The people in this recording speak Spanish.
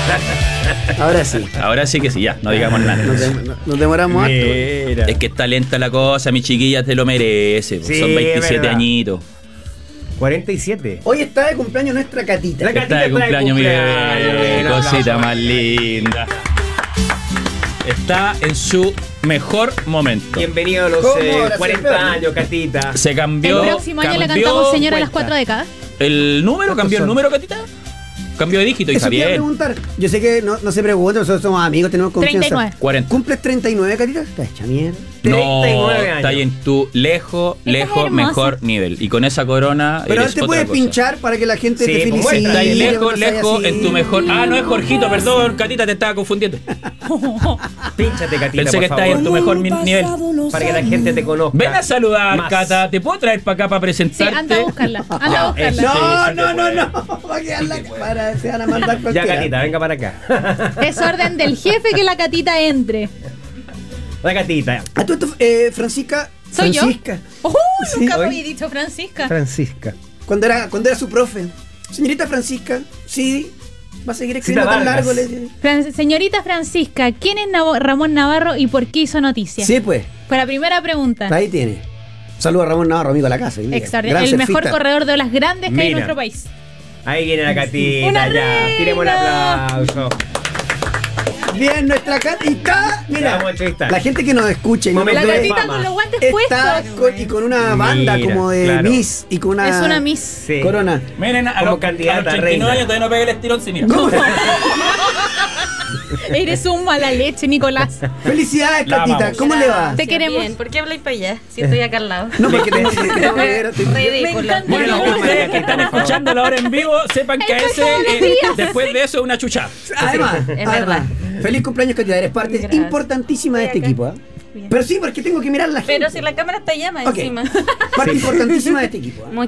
Ahora sí. Ahora sí que sí, ya, no digamos nada. Nos demoramos harto. Mira. Es que está lenta la cosa, mi chiquilla te lo merece. Sí, son 27 verdad. añitos. 47. Hoy está de cumpleaños nuestra Catita. La Catita Está de está de cumpleaños, mi cumpleaños. bebé, Un cosita aplauso. más linda. Está en su mejor momento. Bienvenido a los ¿Cómo ahora 40 se años, Catita. Se cambió. El próximo año le cambió cantamos Señora a las cuenta. 4 décadas. el número, ¿Cuántos cambió el son? número, Catita. Cambió de dígito, Eso hija, te iba a bien. preguntar. Yo sé que no se pregunta, nosotros somos amigos, tenemos confianza. 39. 40. ¿Cumples 39, Catita? Está hecha mierda. No, 39 años. está ahí en tu lejos hermosa. mejor nivel. Y con esa corona. Pero eres ahora te otra puedes cosa. pinchar para que la gente Sí, te pues felicite. muestra. Está ahí lejos, no seas lejos, así. en tu mejor. Ah, no es Jorgito, perdón, Catita, te estaba confundiendo. Pínchate, Catita, Pensé que por está ahí en favor. tu mejor nivel. Para que la gente te conozca. Ven a saludar, Más. Cata. ¿Te puedo traer para acá para Sí, presentarte? anda a buscarla. Anda a buscarla. No. Va a quedar se van a mandar Ya, cualquiera. Catita, venga para acá. Es orden del jefe que la Catita entre. La Catita. A tú, Francisca. ¿Soy yo? Francisca. Sí, Nunca me hoy. había dicho Francisca. Francisca. Cuando era su profe. Señorita Francisca, sí. Va a seguir escribiendo Cita tan largo. Vargas. Señorita Francisca, ¿quién es Ramón Navarro y por qué hizo noticia? Sí, pues. Fue la primera pregunta. Ahí tiene. Saludos a Ramón Navarro, amigo de la casa. Extraordinario. El mejor corredor de olas grandes que hay en Mira. nuestro país. Ahí viene la Catita. ¡Una Ya. reina! Tiremos un aplauso. Bien, nuestra Catita. La Mira, vamos a entrevistar. la gente que nos escucha y no nos Momento La de ve, Catita fama. con los guantes está puestos. y con una banda Mira, como de claro. Miss y con una. Es una Miss. Sí. Corona. Miren, a Como los, candidata a los 39 reina. años todavía no pegué el estirón sin ir. Eres un mala leche, Nicolás. Felicidades, La Catita. vamos. ¿Cómo le va? Te queremos. Bien, ¿por qué habláis para allá? Si estoy acá al lado. No, porque tengo que Ridícula. Me encanta. Bueno, Bueno, ustedes que están escuchando la hora en vivo, sepan que a ese, todos los días. después de eso, es una chucha. Además, verdad. feliz cumpleaños, Catita. Eres parte Gracias. importantísima de este Estoy acá. equipo. ¿eh? Bien. Pero sí, porque tengo que mirar a la gente. Pero si la cámara está allá más Ok. encima. Parte importantísima de este equipo. ¿eh?